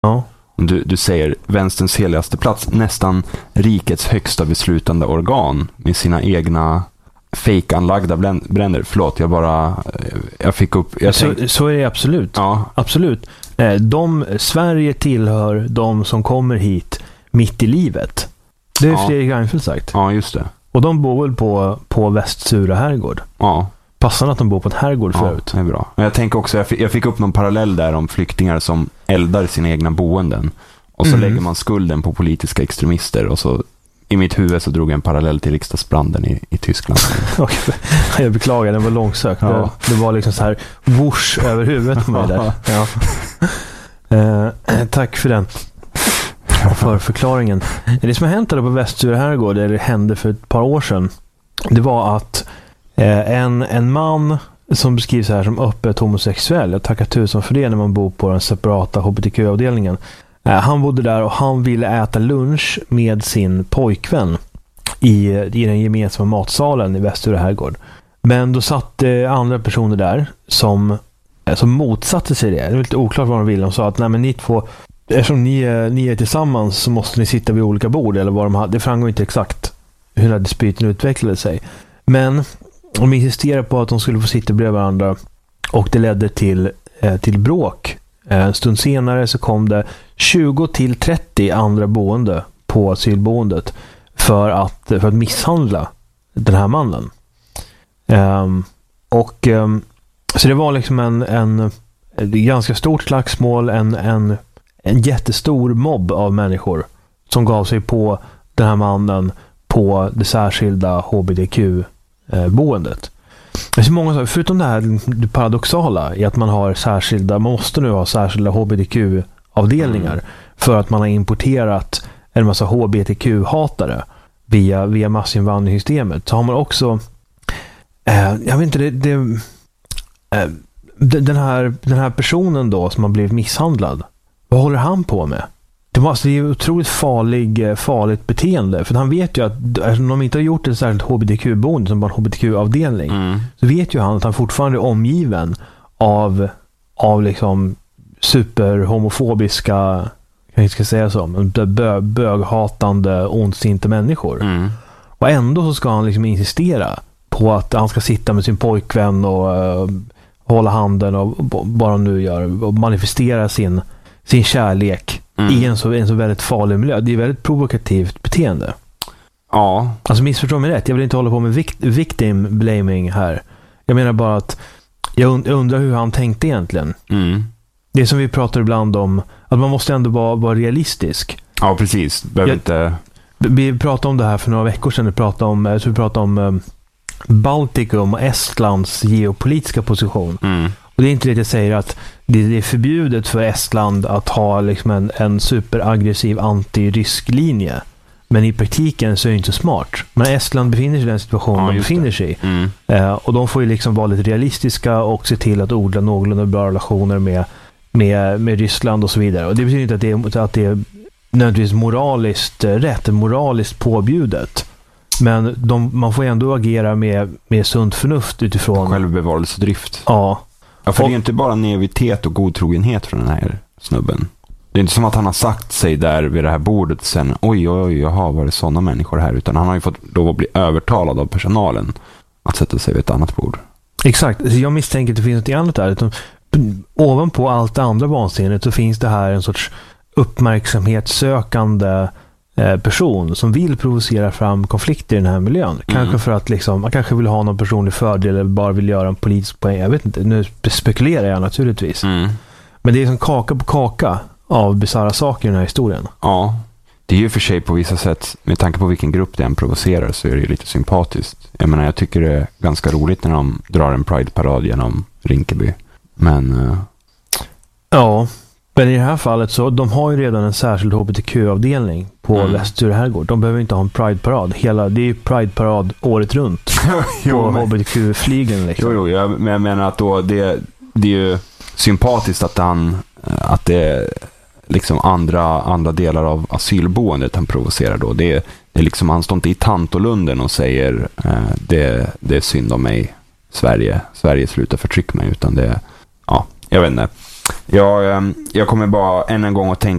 Ja. Du säger vänsterns heligaste plats, nästan rikets högsta beslutande organ med sina egna fake-anlagda bränder. Förlåt, jag fick upp... Så är det absolut. Ja. Absolut. Sverige tillhör de som kommer hit mitt i livet. Det är Fredrik Reinfeldt sagt. Ja, just det. Och de bor väl på Västsura herrgård. Ja. Passande att de bor på en herrgård förut. Ja, det är bra. Men jag tänker också, jag fick upp någon parallell där om flyktingar som eldar sina egna boenden. Och så lägger man skulden på politiska extremister. Och så i mitt huvud så drog jag en parallell till riksdagsbranden i Tyskland. Jag beklagar, den var långsökt. Ja. Det var liksom så här whoosh över huvudet på mig där. Ja. Tack för den. För förklaringen. Det som har hänt där på Västsura herrgård, eller hände för ett par år sedan, det var att en man som beskrivs här som öppet homosexuell, jag tackar tusen för det när man bor på den separata hbtq-avdelningen, han bodde där och han ville äta lunch med sin pojkvän i den gemensamma matsalen i Västsura herrgård. Men då satt andra personer där som motsatte sig det. Det är lite oklart vad de ville. De sa att nej, men ni två, eftersom ni är tillsammans så måste ni sitta vid olika bord, eller vad de hade. Det framgår inte exakt hur den här dispyten utvecklade sig. Men de insisterade på att de skulle få sitta bredvid varandra, och det ledde till bråk. En stund senare så kom det 20-30 andra boende på asylboendet för att misshandla den här mannen. Så det var liksom en ganska stort slagsmål, en jättestor mobb av människor som gav sig på den här mannen på det särskilda hbtq-boendet. Det är så många, förutom det paradoxala i att man måste nu ha särskilda hbtq-avdelningar för att man har importerat en massa hbtq-hatare via massinvandringssystemet, så har man också jag vet inte, den här personen då som har blivit misshandlad, vad håller han på med? Det är otroligt farligt beteende, för han vet ju att om de inte har gjort ett särskilt hbtq-boende som bara en hbtq-avdelning, så vet ju han att han fortfarande är omgiven av liksom superhomofobiska, jag inte ska säga så, men böghatande, ondsinta människor. Och ändå så ska han liksom insistera på att han ska sitta med sin pojkvän och hålla handen och bara nu gör och manifestera sin kärlek i en så väldigt farlig miljö. Det är väldigt provokativt beteende. Ja. Alltså missförstå mig rätt. Jag vill inte hålla på med victim blaming här. Jag menar bara att jag undrar hur han tänkte egentligen. Det som vi pratar ibland om, att man måste ändå vara realistisk. Ja, precis. Vi pratade om det här för några veckor sedan. Vi pratade om Baltikum och Estlands geopolitiska position. Och det är inte det jag säger att det är förbjudet för Estland att ha liksom en superaggressiv anti-rysk linje. Men i praktiken så är det inte så smart. Men Estland befinner sig i den situationen de befinner sig i. Och de får ju liksom vara lite realistiska och se till att odla någorlunda bra relationer med Ryssland och så vidare. Och det betyder inte att det är nödvändigtvis moraliskt rätt, moraliskt påbjudet. Men man får ändå agera med sunt förnuft utifrån självbevarelsedrift. Ja. Ja, för det är inte bara naivitet och godtrogenhet från den här snubben. Det är inte som att han har sagt sig där vid det här bordet sen, oj, jaha, var det sådana människor här? Utan han har ju fått lov att bli övertalad av personalen att sätta sig vid ett annat bord. Exakt, jag misstänker att det finns något annat där. Utan ovanpå allt det andra vansinnet så finns det här en sorts uppmärksamhetssökande person som vill provocera fram konflikter i den här miljön. Kanske för att liksom, man kanske vill ha någon personlig fördel eller bara vill göra en politisk poäng. Jag vet inte, nu spekulerar jag naturligtvis. Men det är som kaka på kaka av bizarra saker i den här historien. Ja, det är ju för sig på vissa sätt, med tanke på vilken grupp den provocerar, så är det ju lite sympatiskt. Jag menar, jag tycker det är ganska roligt när de drar en Pride-parad genom Rinkeby. Men ja, men i det här fallet så de har ju redan en särskild hbtq-avdelning på Västsura herrgård. De behöver inte ha en Pride-parad. Det är ju Pride-parad året runt på hbtq-flygen liksom. Jo, men jag menar att då det är ju sympatiskt att det är liksom andra delar av asylboendet han provocerar då. Det är liksom, han står inte i Tantolunden och säger det är synd om mig, Sverige slutar förtrycka mig, utan det, ja, jag vet inte. Jag kommer bara än en gång att tänka